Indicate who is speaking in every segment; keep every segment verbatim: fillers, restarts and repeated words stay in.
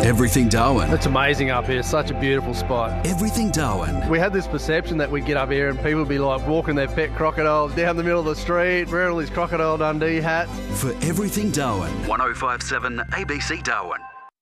Speaker 1: Everything Darwin.
Speaker 2: It's amazing up here. Such a beautiful spot.
Speaker 1: Everything Darwin.
Speaker 2: We had this perception that we'd get up here and people would be like walking their pet crocodiles down the middle of the street, wearing all these Crocodile Dundee hats.
Speaker 1: For Everything Darwin. one oh five point seven A B C Darwin.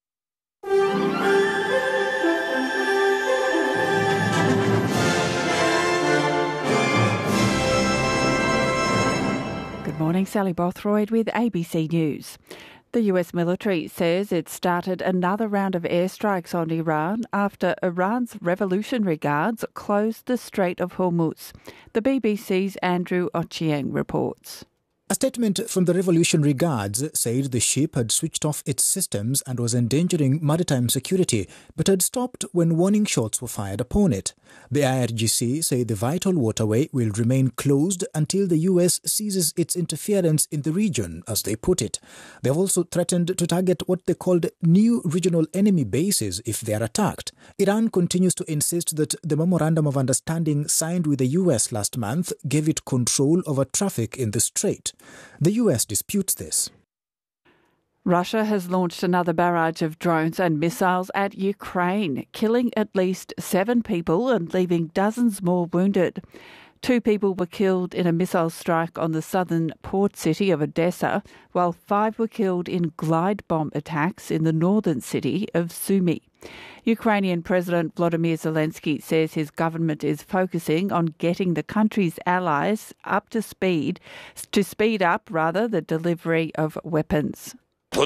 Speaker 3: Good morning, Sally Bothroyd with A B C News. The U S military says it started another round of airstrikes on Iran after Iran's Revolutionary Guards closed the Strait of Hormuz. The B B C's Andrew Ochieng reports.
Speaker 4: A statement from the Revolutionary Guards said the ship had switched off its systems and was endangering maritime security, but had stopped when warning shots were fired upon it. The I R G C say the vital waterway will remain closed until the U S ceases its interference in the region, as they put it. They have also threatened to target what they called new regional enemy bases if they are attacked. Iran continues to insist that the Memorandum of Understanding signed with the U S last month gave it control over traffic in the strait. The U S disputes this.
Speaker 3: Russia has launched another barrage of drones and missiles at Ukraine, killing at least seven people and leaving dozens more wounded. Two people were killed in a missile strike on the southern port city of Odessa, while five were killed in glide bomb attacks in the northern city of Sumy. Ukrainian President Volodymyr Zelensky says his government is focusing on getting the country's allies up to speed, to speed up, rather, the delivery of weapons.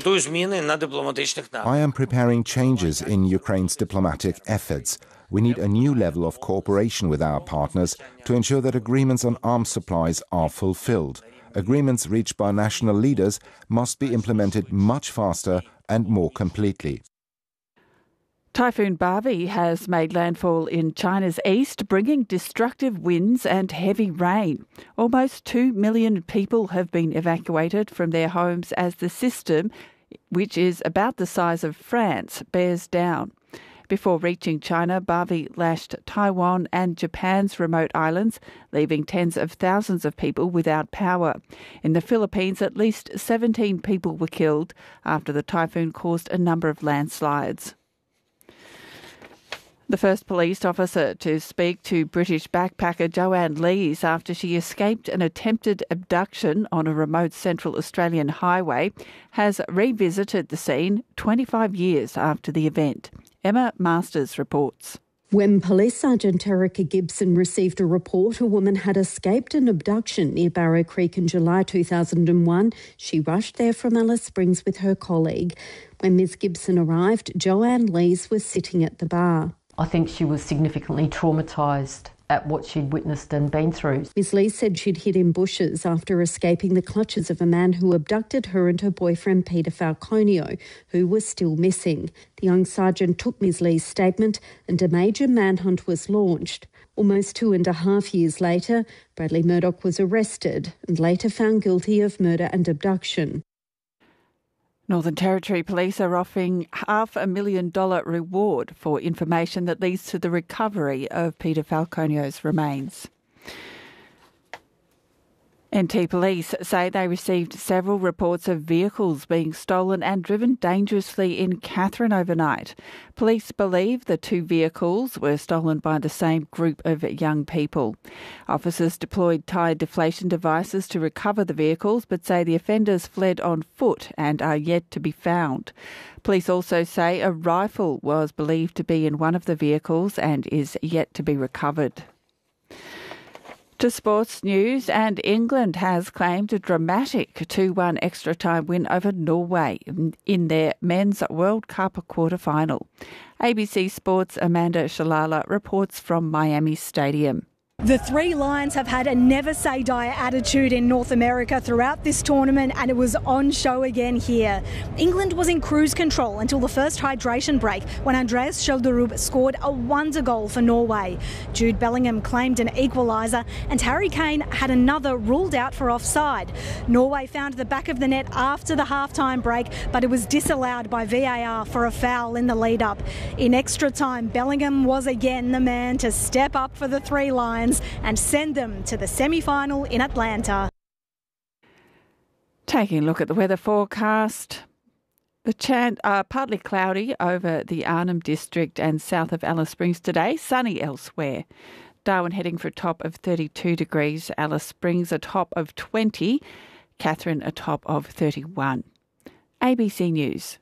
Speaker 5: I am preparing changes in Ukraine's diplomatic efforts. We need a new level of cooperation with our partners to ensure that agreements on arms supplies are fulfilled. Agreements reached by national leaders must be implemented much faster and more completely.
Speaker 3: Typhoon Bavi has made landfall in China's east, bringing destructive winds and heavy rain. Almost two million people have been evacuated from their homes as the system, which is about the size of France, bears down. Before reaching China, Bavi lashed Taiwan and Japan's remote islands, leaving tens of thousands of people without power. In the Philippines, at least seventeen people were killed after the typhoon caused a number of landslides. The first police officer to speak to British backpacker Joanne Lees after she escaped an attempted abduction on a remote Central Australian highway has revisited the scene twenty-five years after the event. Emma Masters reports.
Speaker 6: When Police Sergeant Erica Gibson received a report a woman had escaped an abduction near Barrow Creek in July two thousand one, she rushed there from Alice Springs with her colleague. When Miz Gibson arrived, Joanne Lees was sitting at the bar.
Speaker 7: I think she was significantly traumatised at what she'd witnessed and been through.
Speaker 6: Miz Lee said she'd hid in bushes after escaping the clutches of a man who abducted her and her boyfriend Peter Falconio, who was still missing. The young sergeant took Miz Lee's statement and a major manhunt was launched. Almost two and a half years later, Bradley Murdoch was arrested and later found guilty of murder and abduction.
Speaker 3: Northern Territory Police are offering half a million dollar reward for information that leads to the recovery of Peter Falconio's remains. N T Police say they received several reports of vehicles being stolen and driven dangerously in Katherine overnight. Police believe the two vehicles were stolen by the same group of young people. Officers deployed tire deflation devices to recover the vehicles, but say the offenders fled on foot and are yet to be found. Police also say a rifle was believed to be in one of the vehicles and is yet to be recovered. To sports news, and England has claimed a dramatic two one extra time win over Norway in their Men's World Cup quarter-final. A B C Sports' Amanda Shalala reports from Miami Stadium.
Speaker 8: The Three Lions have had a never-say-die attitude in North America throughout this tournament, and it was on show again here. England was in cruise control until the first hydration break when Andreas Schjelderup scored a wonder goal for Norway. Jude Bellingham claimed an equaliser, and Harry Kane had another ruled out for offside. Norway found the back of the net after the half-time break, but it was disallowed by V A R for a foul in the lead-up. In extra time, Bellingham was again the man to step up for the Three Lions and send them to the semi-final in Atlanta.
Speaker 3: Taking a look at the weather forecast. The chant uh, partly cloudy over the Arnhem District and south of Alice Springs today, sunny elsewhere. Darwin heading for a top of thirty-two degrees, Alice Springs a top of twenty, Katherine a top of thirty-one. A B C News.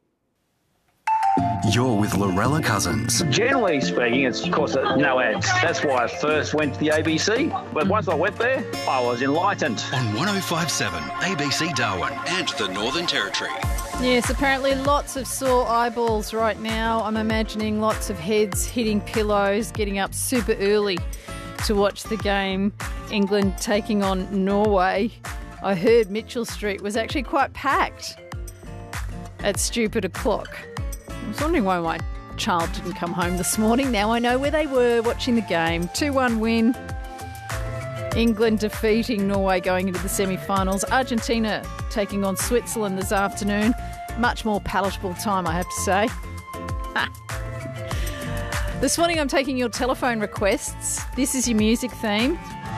Speaker 1: You're with Lorella Cousins.
Speaker 9: Generally speaking, it's of course no ads. That's why I first went to the A B C. But once I went there, I was enlightened.
Speaker 1: On one oh five point seven A B C Darwin and the Northern Territory.
Speaker 10: Yes, apparently lots of sore eyeballs right now. I'm imagining lots of heads hitting pillows, getting up super early to watch the game. England taking on Norway. I heard Mitchell Street was actually quite packed at stupid o'clock. I was wondering why my child didn't come home this morning. Now I know where they were watching the game. two one win. England defeating Norway going into the semi-finals. Argentina taking on Switzerland this afternoon. Much more palatable time, I have to say. This morning I'm taking your telephone requests. This is your music theme.